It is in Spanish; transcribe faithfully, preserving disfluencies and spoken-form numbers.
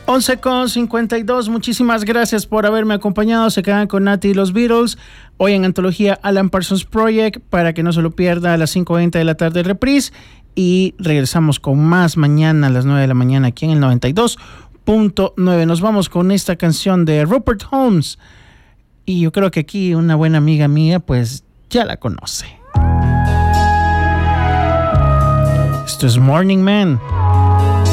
once con cincuenta y dos, muchísimas gracias por haberme acompañado. Se quedan con Nati y los Beatles hoy en Antología Alan Parsons Project, para que no se lo pierda a las cinco veinte de la tarde reprise, y regresamos con más mañana a las nueve de la mañana aquí en el noventa y dos punto nueve. Nos vamos con esta canción de Rupert Holmes, y yo creo que aquí una buena amiga mía pues ya la conoce. Esto es Morning Man.